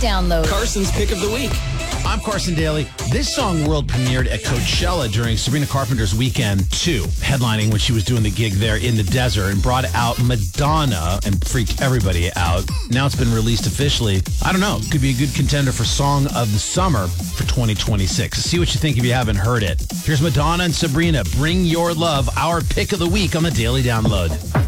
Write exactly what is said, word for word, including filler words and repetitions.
Download. Carson's Pick of the Week. I'm Carson Daly. This song world premiered at Coachella during Sabrina Carpenter's Weekend two, headlining when she was doing the gig there in the desert, and brought out Madonna and freaked everybody out. Now it's been released officially. I don't know. Could be a good contender for Song of the Summer for twenty twenty-six. See what you think if you haven't heard it. Here's Madonna and Sabrina. Bring Your Love, our pick of the week on the Daily Download.